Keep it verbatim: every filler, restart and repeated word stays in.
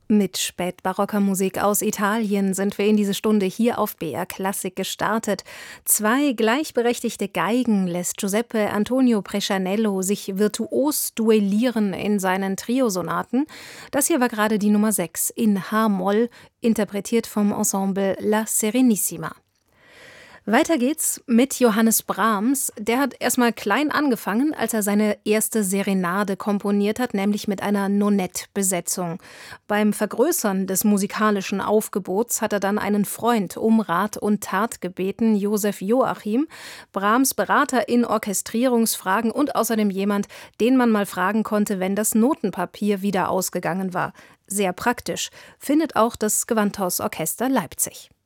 Mit spätbarocker Musik aus Italien sind wir in diese Stunde hier auf B R Klassik gestartet. Zwei gleichberechtigte Geigen lässt Giuseppe Antonio Brescianello sich virtuos duellieren in seinen Triosonaten. Das hier war gerade die Nummer sechs in H-Moll, interpretiert vom Ensemble La Serenissima. Weiter geht's mit Johannes Brahms. Der hat erstmal klein angefangen, als er seine erste Serenade komponiert hat, nämlich mit einer Nonettbesetzung. Beim Vergrößern des musikalischen Aufgebots hat er dann einen Freund um Rat und Tat gebeten, Josef Joachim, Brahms Berater in Orchestrierungsfragen und außerdem jemand, den man mal fragen konnte, wenn das Notenpapier wieder ausgegangen war. Sehr praktisch, findet auch das Gewandhausorchester Leipzig.